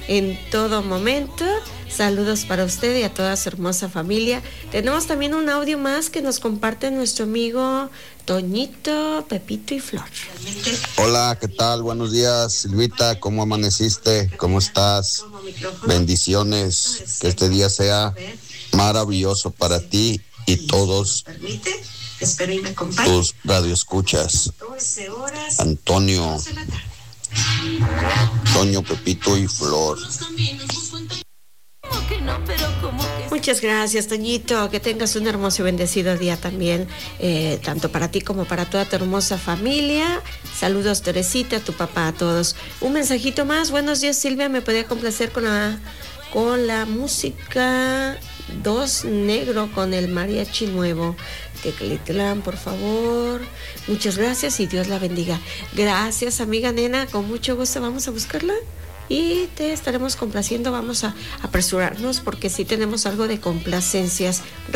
en todo momento. Saludos para usted y a toda su hermosa familia. Tenemos también un audio más que nos comparte nuestro amigo Toñito, Pepito y Flor. Hola, ¿qué tal? Buenos días, Silvita. ¿Cómo amaneciste? ¿Cómo estás? Bendiciones. Que este día sea maravilloso para ti y todos tus radioescuchas. Antonio, Toño, Pepito y Flor. Muchas gracias, Toñito. Que tengas un hermoso y bendecido día también, tanto para ti como para toda tu hermosa familia. Saludos, Teresita, a tu papá, a todos. Un mensajito más. Buenos días, Silvia. ¿Me podía complacer con la música 2 Negro con el mariachi nuevo? Teclitlán, por favor. Muchas gracias y Dios la bendiga. Gracias, amiga nena. Con mucho gusto vamos a buscarla y te estaremos complaciendo. Vamos a apresurarnos porque sí tenemos algo de complacencias.